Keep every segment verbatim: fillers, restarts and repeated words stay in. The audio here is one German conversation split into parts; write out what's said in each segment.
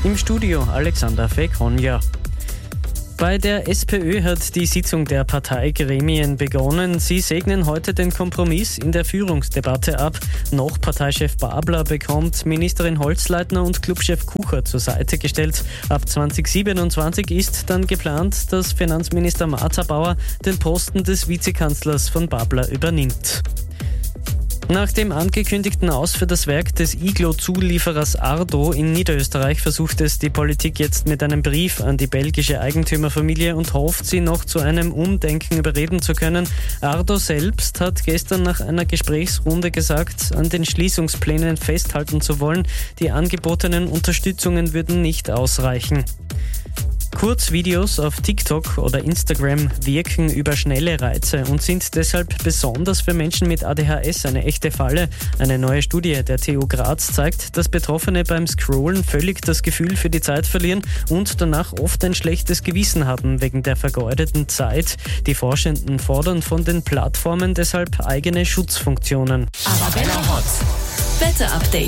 Im Studio Alexander Fekonja. Bei der SPÖ hat die Sitzung der Parteigremien begonnen. Sie segnen heute den Kompromiss in der Führungsdebatte ab. Noch Parteichef Babler bekommt Ministerin Holzleitner und Clubchef Kucher zur Seite gestellt. Ab zwanzig siebenundzwanzig ist dann geplant, dass Finanzminister Martha Bauer den Posten des Vizekanzlers von Babler übernimmt. Nach dem angekündigten Aus für das Werk des Iglo-Zulieferers Ardo in Niederösterreich versucht es die Politik jetzt mit einem Brief an die belgische Eigentümerfamilie und hofft, sie noch zu einem Umdenken überreden zu können. Ardo selbst hat gestern nach einer Gesprächsrunde gesagt, an den Schließungsplänen festhalten zu wollen. Die angebotenen Unterstützungen würden nicht ausreichen. Kurzvideos auf TikTok oder Instagram wirken über schnelle Reize und sind deshalb besonders für Menschen mit A D H S eine echte Falle. Eine neue Studie der T U Graz zeigt, dass Betroffene beim Scrollen völlig das Gefühl für die Zeit verlieren und danach oft ein schlechtes Gewissen haben wegen der vergeudeten Zeit. Die Forschenden fordern von den Plattformen deshalb eigene Schutzfunktionen. Arabella Hot. Wetter-Update.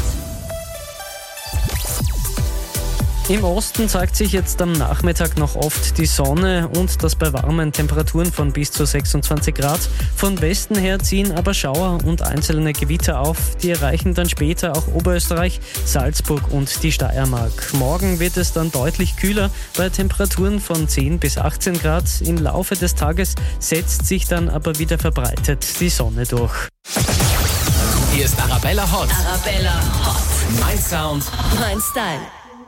Im Osten zeigt sich jetzt am Nachmittag noch oft die Sonne und das bei warmen Temperaturen von bis zu sechsundzwanzig Grad. Von Westen her ziehen aber Schauer und einzelne Gewitter auf. Die erreichen dann später auch Oberösterreich, Salzburg und die Steiermark. Morgen wird es dann deutlich kühler bei Temperaturen von zehn bis achtzehn Grad. Im Laufe des Tages setzt sich dann aber wieder verbreitet die Sonne durch. Hier ist Arabella Hot. Arabella Hot. Mein Sound. Mein Style.